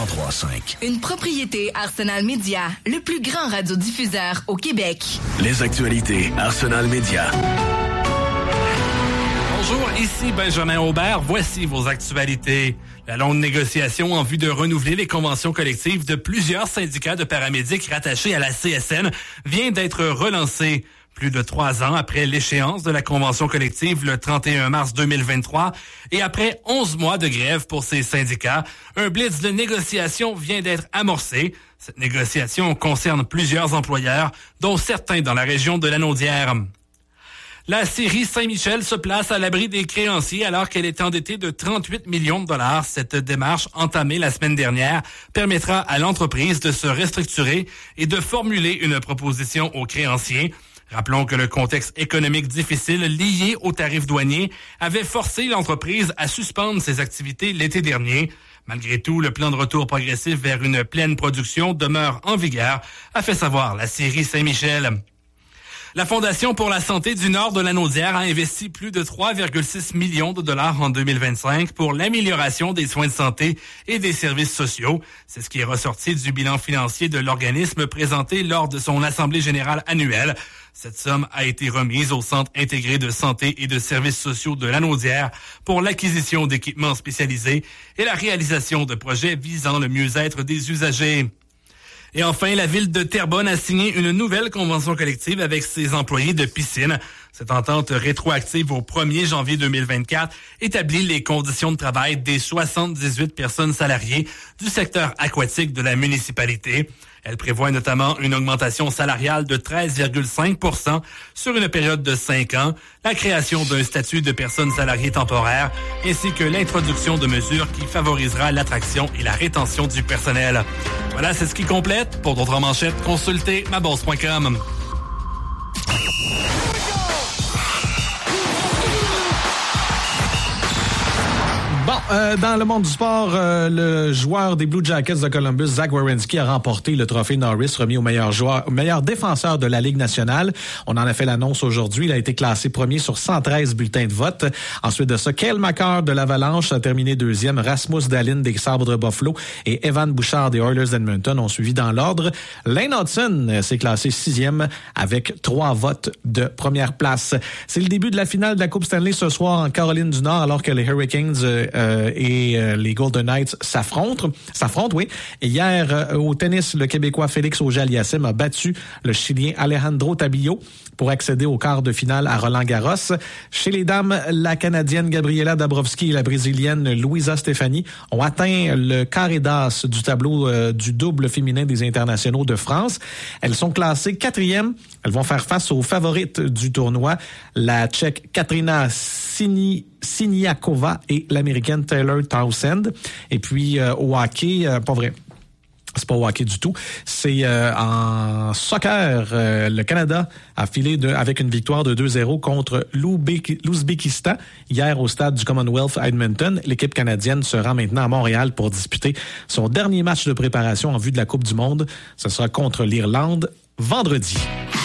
103.5. Une propriété Arsenal Média, le plus grand radiodiffuseur au Québec. Les actualités Arsenal Média. Bonjour, ici Benjamin Aubert. Voici vos actualités. La longue négociation en vue de renouveler les conventions collectives de plusieurs syndicats de paramédics rattachés à la CSN vient d'être relancée. Plus de 3 ans après l'échéance de la convention collective le 31 mars 2023 et après 11 mois de grève pour ces syndicats, un blitz de négociation vient d'être amorcé. Cette négociation concerne plusieurs employeurs, dont certains dans la région de Lanaudière. La scierie Saint-Michel se place à l'abri des créanciers alors qu'elle est endettée de 38 millions de dollars. Cette démarche, entamée la semaine dernière, permettra à l'entreprise de se restructurer et de formuler une proposition aux créanciers. Rappelons que le contexte économique difficile lié aux tarifs douaniers avait forcé l'entreprise à suspendre ses activités l'été dernier. Malgré tout, le plan de retour progressif vers une pleine production demeure en vigueur, a fait savoir la scierie Saint-Michel. La Fondation pour la santé du Nord de Lanaudière a investi plus de 3,6 millions de dollars en 2025 pour l'amélioration des soins de santé et des services sociaux. C'est ce qui est ressorti du bilan financier de l'organisme présenté lors de son assemblée générale annuelle. Cette somme a été remise au Centre intégré de santé et de services sociaux de Lanaudière pour l'acquisition d'équipements spécialisés et la réalisation de projets visant le mieux-être des usagers. Et enfin, la ville de Terrebonne a signé une nouvelle convention collective avec ses employés de piscine. Cette entente rétroactive au 1er janvier 2024 établit les conditions de travail des 78 personnes salariées du secteur aquatique de la municipalité. Elle prévoit notamment une augmentation salariale de 13,5% sur une période de 5 ans, la création d'un statut de personnes salariées temporaires, ainsi que l'introduction de mesures qui favorisera l'attraction et la rétention du personnel. Voilà, c'est ce qui complète. Pour d'autres manchettes, consultez mabosse.com. Dans le monde du sport, le joueur des Blue Jackets de Columbus, Zach Werenski, a remporté le trophée Norris remis au meilleur défenseur de la Ligue nationale. On en a fait l'annonce aujourd'hui. Il a été classé premier sur 113 bulletins de vote. Ensuite de ça, Cale Makar de l'Avalanche a terminé deuxième. Rasmus Dahlin des Sabres de Buffalo et Evan Bouchard des Oilers d'Edmonton ont suivi dans l'ordre. Lane Hudson s'est classé 6e avec 3 votes de première place. C'est le début de la finale de la Coupe Stanley ce soir en Caroline du Nord alors que les Hurricanes et les Golden Knights s'affrontent, oui. Et hier, au tennis, le Québécois Félix Auger-Aliassime a battu le Chilien Alejandro Tabillo pour accéder au quart de finale à Roland-Garros. Chez les dames, la Canadienne Gabriela Dabrowski et la Brésilienne Luisa Stefani ont atteint le carré d'as du tableau du double féminin des internationaux de France. Elles sont classées 4e. Elles vont faire face aux favorites du tournoi, la Tchèque Katrina Siniakova et l'Américaine Taylor Townsend. Et puis au hockey, pas vrai. C'est pas au hockey du tout. C'est en soccer. Le Canada a filé avec une victoire de 2-0 contre l'Ouzbékistan hier au stade du Commonwealth à Edmonton. L'équipe canadienne se rend maintenant à Montréal pour disputer son dernier match de préparation en vue de la Coupe du Monde. Ce sera contre l'Irlande vendredi.